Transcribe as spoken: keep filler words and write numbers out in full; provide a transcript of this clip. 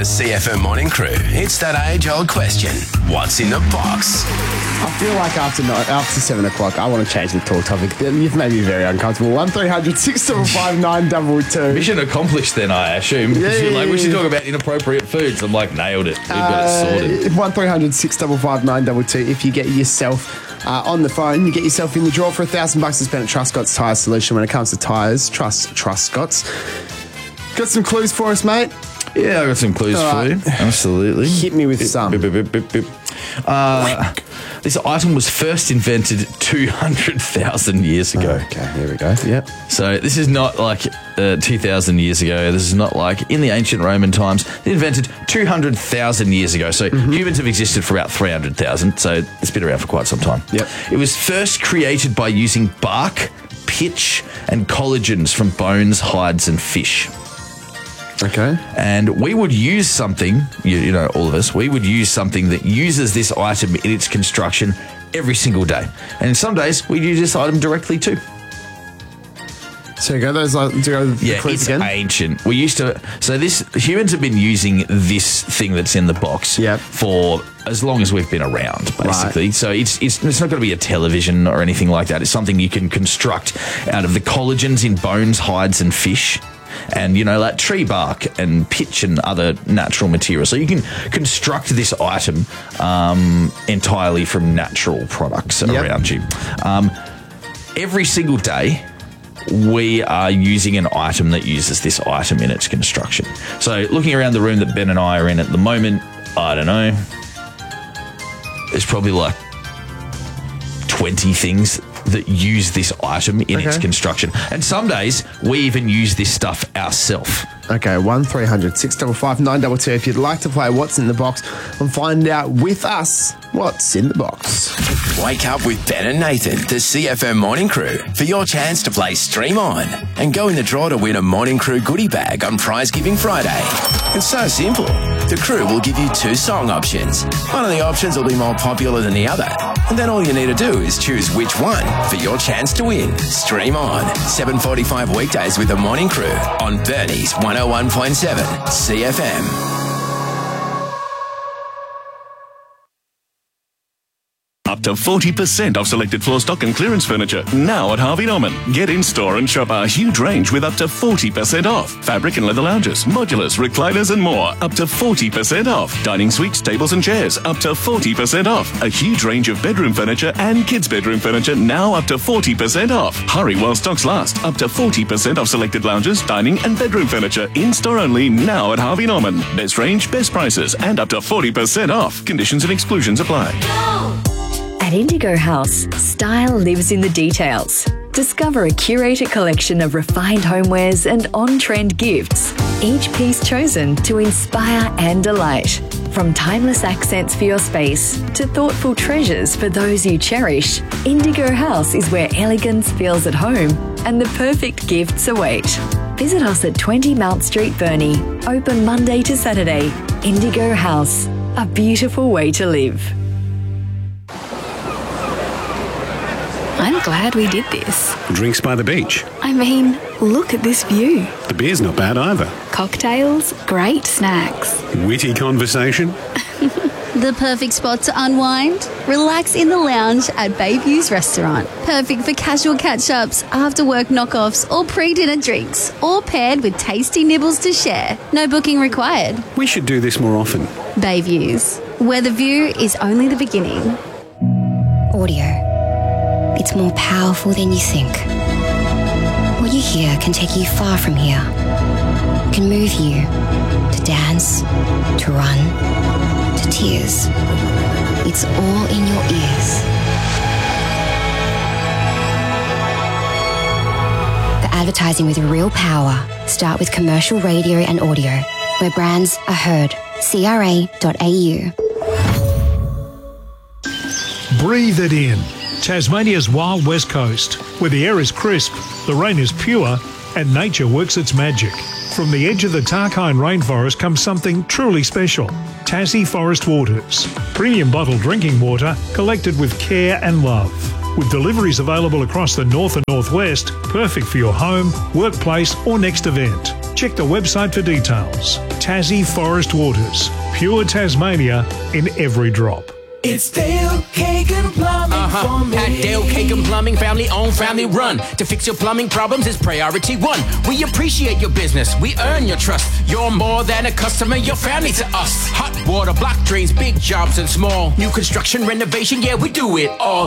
the C F M Morning Crew. It's that age-old question. What's in the box? I feel like after nine, after seven o'clock, I want to change the talk topic. You've made me very uncomfortable. One three hundred six double five nine double two. Mission accomplished then, I assume. Yeah, You're like, yeah, we should yeah. talk about inappropriate foods. I'm like, nailed it. We've got it sorted. One three hundred six double five nine double two. If you get yourself uh, on the phone, you get yourself in the draw for a thousand bucks to spend at Truscott's Tyre Solution. When it comes to tyres, trust Truscott's. Got some clues for us, mate? Yeah, I got some clues All for right. you. Absolutely. Hit me with some. Bip, bip, bip, bip, bip. Uh, this item was first invented two hundred thousand years ago. Okay, here we go. Yep. So this is not like uh, two thousand years ago. This is not like in the ancient Roman times. They invented two hundred thousand years ago. So Mm-hmm. humans have existed for about three hundred thousand. So it's been around for quite some time. Yep. It was first created by using bark, pitch, and collagens from bones, hides, and fish. Okay. And we would use something, you, you know, all of us, we would use something that uses this item in its construction every single day. And some days we use this item directly too. So you go those like, do you go the Yeah, clues it's again? ancient. We used to, so this, humans have been using this thing that's in the box Yep. for as long as we've been around, basically. Right. So it's, it's it's not going to be a television or anything like that. It's something you can construct out of the collagens in bones, hides, and fish. And, you know, like tree bark and pitch and other natural materials. So you can construct this item um, entirely from natural products Yep. around you. Um, every single day, we are using an item that uses this item in its construction. So looking around the room that Ben and I are in at the moment, I don't know, there's probably like twenty things that use this item in its Okay. construction. And some days we even use this stuff ourselves. Okay, one three hundred six double five nine double two. If you'd like to play What's in the Box and find out with us what's in the box. Wake up with Ben and Nathan, the C F M Morning Crew, for your chance to play Stream On and go in the draw to win a Morning Crew goodie bag on Prize Giving Friday. It's so simple. The crew will give you two song options. One of the options will be more popular than the other. And then all you need to do is choose which one for your chance to win. Stream On, seven forty-five weekdays with the Morning Crew on Bernie's one oh one point seven C F M. Up to forty percent off selected floor stock and clearance furniture now at Harvey Norman. Get in store and shop our huge range with up to forty percent off. Fabric and leather lounges, modulars, recliners and more up to forty percent off. Dining suites, tables and chairs up to forty percent off. A huge range of bedroom furniture and kids bedroom furniture now up to forty percent off. Hurry while stocks last. Up to forty percent off selected lounges, dining and bedroom furniture in store only now at Harvey Norman. Best range, best prices and up to forty percent off. Conditions and exclusions apply. At Indigo House, style lives in the details. Discover a curated collection of refined homewares and on-trend gifts, each piece chosen to inspire and delight. From timeless accents for your space to thoughtful treasures for those you cherish, Indigo House is where elegance feels at home and the perfect gifts await. Visit us at twenty Mount Street, Burnie. Open Monday to Saturday. Indigo House, a beautiful way to live. I'm glad we did this. Drinks by the beach. I mean, look at this view. The beer's not bad either. Cocktails, great snacks. Witty conversation. The perfect spot to unwind? Relax in the lounge at Bay Views Restaurant. Perfect for casual catch-ups, after-work knockoffs or pre-dinner drinks. All paired with tasty nibbles to share. No booking required. We should do this more often. Bay Views, where the view is only the beginning. Audio. It's more powerful than you think. What you hear can take you far from here. It can move you to dance, to run, to tears. It's all in your ears. The advertising with real power. Start with commercial radio and audio, where brands are heard. C R A dot A U. Breathe it in. Tasmania's wild west coast, where the air is crisp, the rain is pure, and nature works its magic. From the edge of the Tarkine rainforest comes something truly special. Tassie Forest Waters. Premium bottled drinking water collected with care and love. With deliveries available across the north and northwest, perfect for your home, workplace or next event. Check the website for details. Tassie Forest Waters. Pure Tasmania in every drop. It's Dale Kagan Plumbing uh-huh. for me. At Dale Kagan Plumbing, family owned, family run. To fix your plumbing problems is priority one. We appreciate your business. We earn your trust. You're more than a customer. You're family to us. Hot water, block drains, big jobs and small. New construction, renovation, yeah, we do it all.